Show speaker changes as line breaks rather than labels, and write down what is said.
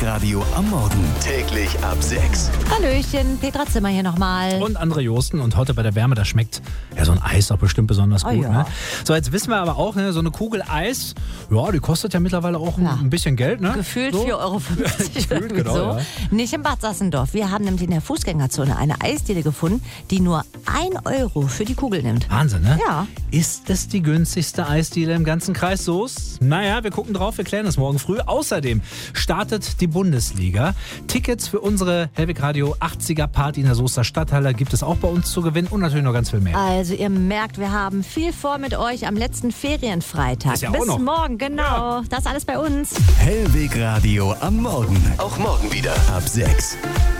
Radio am Morgen. Täglich ab 6.
Hallöchen, Petra Zimmer hier nochmal.
Und André Josten. Und heute bei der Wärme, da schmeckt ja so ein Eis auch bestimmt besonders gut.
ja.
Ne? So, jetzt wissen wir aber auch, ne, so eine Kugel Eis, ja, die kostet ja mittlerweile auch ein bisschen Geld. Ne?
Gefühlt
so.
4,50 Euro.
Gefühlt, genau,
so.
ja.
Nicht in Bad Sassendorf. Wir haben nämlich in der Fußgängerzone eine Eisdiele gefunden, die nur 1 Euro für die Kugel nimmt.
Wahnsinn, ne?
Ja.
Ist es die günstigste Eisdiele im ganzen Kreis Soest? Naja, wir gucken drauf, wir klären das morgen früh. Außerdem startet die Bundesliga. Tickets für unsere Hellwig Radio 80er Party in der Soester Stadthalle gibt es auch bei uns zu gewinnen und natürlich noch ganz viel mehr.
Also ihr merkt, wir haben viel vor mit euch am letzten Ferienfreitag.
Ist ja auch
Bis
noch.
morgen, genau. Ja. Das alles bei uns.
Hellwig Radio am Morgen. Auch morgen wieder ab 6.